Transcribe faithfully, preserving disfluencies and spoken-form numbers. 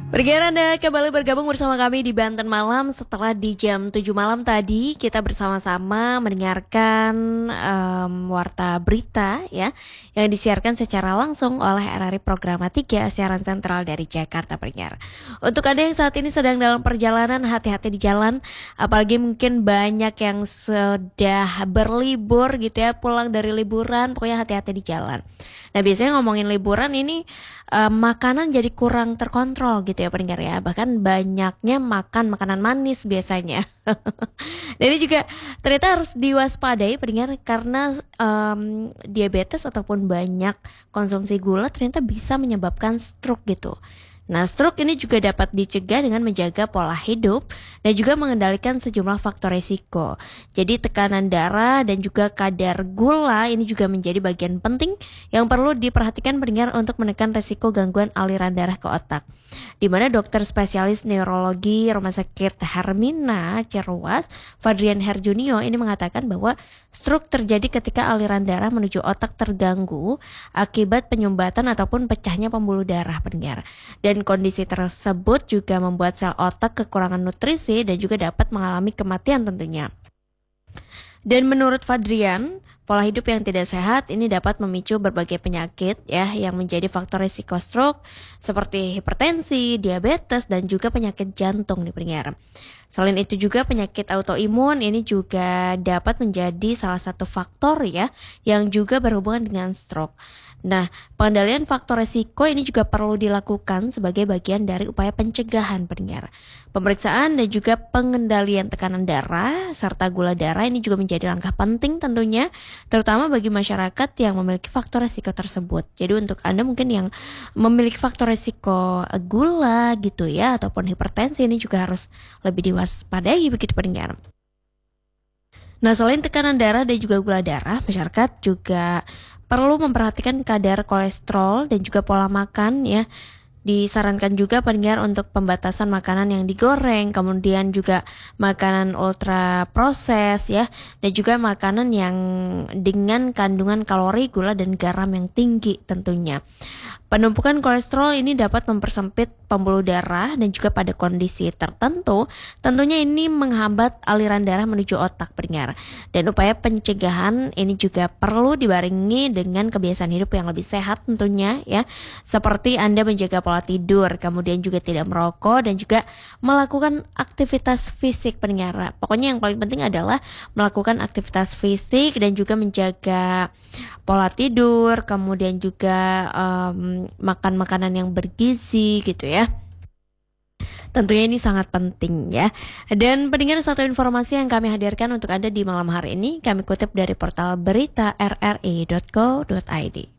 Pergian Anda kembali bergabung bersama kami di Banten Malam. Setelah di jam tujuh malam tadi kita bersama-sama mendengarkan um, warta berita ya yang disiarkan secara langsung oleh R R I Programa tiga siaran sentral dari Jakarta Pendengar. Untuk Anda yang saat ini sedang dalam perjalanan, hati-hati di jalan, apalagi mungkin banyak yang sudah berlibur gitu ya, pulang dari liburan, pokoknya hati-hati di jalan. Nah, biasanya ngomongin liburan ini uh, makanan jadi kurang terkontrol gitu ya pendengar ya. Bahkan banyaknya makan makanan manis biasanya. Dan ini juga ternyata harus diwaspadai pendengar karena um, diabetes ataupun banyak konsumsi gula ternyata bisa menyebabkan stroke gitu. Nah, stroke ini juga dapat dicegah dengan menjaga pola hidup dan juga mengendalikan sejumlah faktor risiko. Jadi tekanan darah dan juga kadar gula ini juga menjadi bagian penting yang perlu diperhatikan pendengar untuk menekan risiko gangguan aliran darah ke otak. Di mana dokter spesialis neurologi Rumah Sakit Hermina Cirwas, Fadrian Herjunio ini mengatakan bahwa stroke terjadi ketika aliran darah menuju otak terganggu akibat penyumbatan ataupun pecahnya pembuluh darah pendengar. Dan kondisi tersebut juga membuat sel otak kekurangan nutrisi dan juga dapat mengalami kematian tentunya. Dan menurut Fadrian, pola hidup yang tidak sehat ini dapat memicu berbagai penyakit ya yang menjadi faktor risiko stroke seperti hipertensi, diabetes dan juga penyakit jantung di pendengar. Selain itu juga penyakit autoimun ini juga dapat menjadi salah satu faktor ya yang juga berhubungan dengan stroke. Nah, pengendalian faktor risiko ini juga perlu dilakukan sebagai bagian dari upaya pencegahan pendengar. Pemeriksaan dan juga pengendalian tekanan darah serta gula darah ini juga menjadi langkah penting tentunya, terutama bagi masyarakat yang memiliki faktor risiko tersebut. Jadi untuk Anda mungkin yang memiliki faktor risiko gula gitu ya ataupun hipertensi ini juga harus lebih diwaspadai begitu pendengar. Nah, selain tekanan darah dan juga gula darah, masyarakat juga perlu memperhatikan kadar kolesterol dan juga pola makan ya. Disarankan juga pendengar untuk pembatasan makanan yang digoreng, kemudian juga makanan ultra proses ya, dan juga makanan yang dengan kandungan kalori, gula dan garam yang tinggi tentunya. Penumpukan kolesterol ini dapat mempersempit pembuluh darah dan juga pada kondisi tertentu tentunya ini menghambat aliran darah menuju otak pendengar. Dan upaya pencegahan ini juga perlu dibarengi dengan kebiasaan hidup yang lebih sehat tentunya ya, seperti Anda menjaga pola tidur, kemudian juga tidak merokok dan juga melakukan aktivitas fisik pendengar. Pokoknya yang paling penting adalah melakukan aktivitas fisik dan juga menjaga pola tidur, kemudian juga um, makan makanan yang bergizi gitu ya. Tentunya ini sangat penting ya. Dan pendengar, satu informasi yang kami hadirkan untuk Anda di malam hari ini kami kutip dari portal berita r r i dot co dot i d.